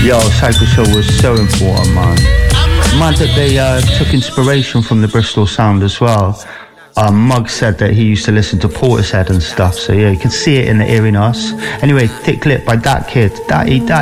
Yo, Cycle Show was so important, man. Mad that they took inspiration from the Bristol sound as well. Mugg said that he used to listen to Portishead and stuff, so yeah, you can see it in the eeriness. Anyway, Thick Lip by Dat Kid. That